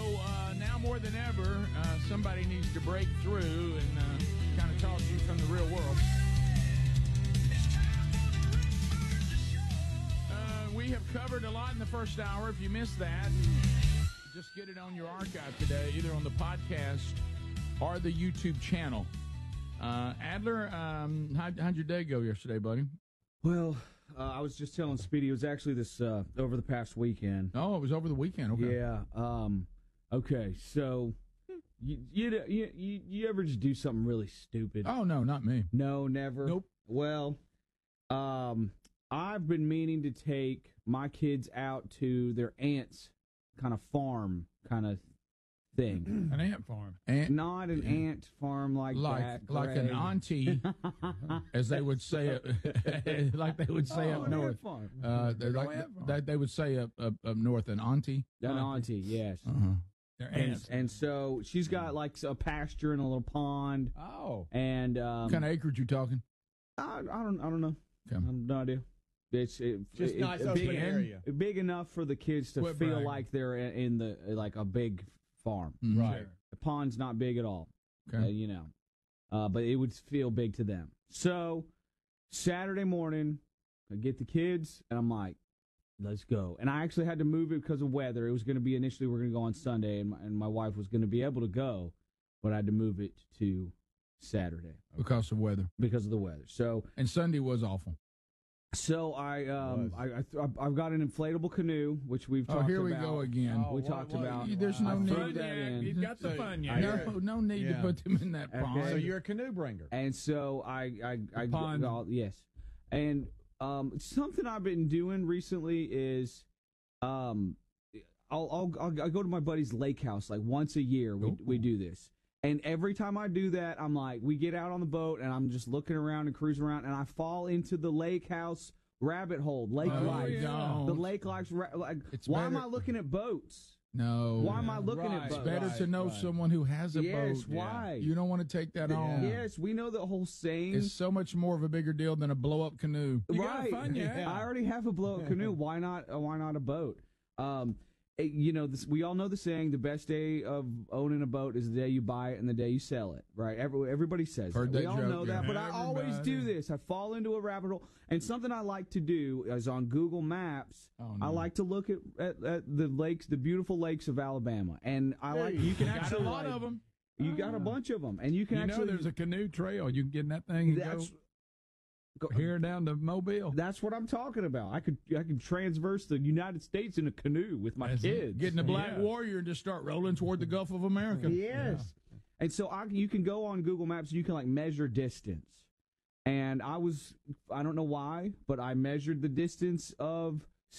now more than ever, somebody needs to break through and kind of talk to you from the real world. We have covered a lot in the first hour. If you missed that, just get it on your archive today, either on the podcast or the YouTube channel. Adler, how'd your day go yesterday, buddy? Well, I was just telling Speedy, it was actually this over the past weekend. Oh, it was over the weekend. Okay. Yeah. Okay. So, you ever just do something really stupid? Oh no, not me. No, never. Nope. Well, I've been meaning to take my kids out to their aunt's kind of farm kind of thing. An ant farm. Not an ant farm like that. Like an auntie, as they would say, like they would say up north. Farm. They would say up north, an auntie. An auntie, yes. Uh-huh. They're ants. And so she's got like a pasture and a little pond. Oh. And what kind of acreage you talking? I don't know. Okay. I have no idea. It's just nice open area, big enough for the kids to feel like they're in the like a big farm. Mm-hmm. Right. The pond's not big at all. Okay. But it would feel big to them. So Saturday morning, I get the kids, and I'm like, let's go. And I actually had to move it because of weather. It was going to be initially we're going to go on Sunday, and my wife was going to be able to go, but I had to move it to Saturday because of weather. Because of the weather. So and Sunday was awful. So I've got an inflatable canoe, which we've talked about. Oh, here we go again. We talked about. There's no need. You've got the fun yet. No need to put them in that pond. So you're a canoe bringer. And so I pond. Yes. And something I've been doing recently is I'll go to my buddy's lake house like once a year. We do this. And every time I do that, I'm like, we get out on the boat, and I'm just looking around and cruising around, and I fall into the lake house rabbit hole, lake life. Yeah. The lake life. Why am I looking at boats? No. Why am I looking at boats? It's better to know someone who has a boat. Yes, why? You don't want to take that on. Yes, we know the whole saying. It's so much more of a bigger deal than a blow-up canoe. You got fun, yeah. I already have a blow-up canoe. Why not a boat? We all know the saying, the best day of owning a boat is the day you buy it and the day you sell it, right? Everybody says that. We all know that, but I always do this. I fall into a rabbit hole. And something I like to do is on Google Maps, I like to look at the lakes, the beautiful lakes of Alabama. And you can actually... got a lot of them. You got a bunch of them. And you can actually... there's a canoe trail. You can get in that thing and go here down to Mobile. That's what I'm talking about. I could transverse the United States in a canoe with my kids. Get in the Black Warrior and just start rolling toward the Gulf of America. Yes. Yeah. And so you can go on Google Maps and you can measure distance. And I don't know why, but I measured the distance of